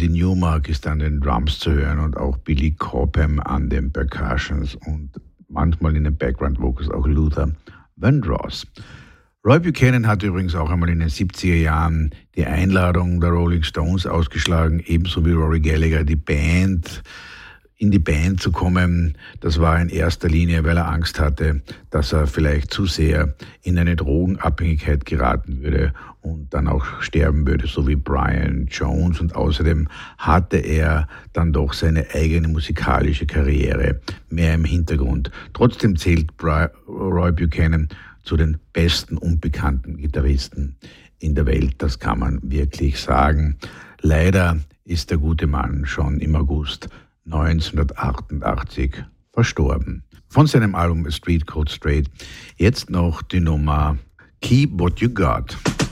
Andy Newmark ist an den Drums zu hören und auch Billy Cobham an den Percussions und manchmal in den Background Vocals auch Luther Vandross. Roy Buchanan hat übrigens auch einmal in den 70er Jahren die Einladung der Rolling Stones ausgeschlagen, ebenso wie Rory Gallagher, in die Band zu kommen. Das war in erster Linie, weil er Angst hatte, dass er vielleicht zu sehr in eine Drogenabhängigkeit geraten würde und dann auch sterben würde, so wie Brian Jones. Und außerdem hatte er dann doch seine eigene musikalische Karriere mehr im Hintergrund. Trotzdem zählt Roy Buchanan zu den besten unbekannten Gitarristen in der Welt. Das kann man wirklich sagen. Leider ist der gute Mann schon im August 1988 verstorben. Von seinem Album A Street Called Straight jetzt noch die Nummer Keep What You Got.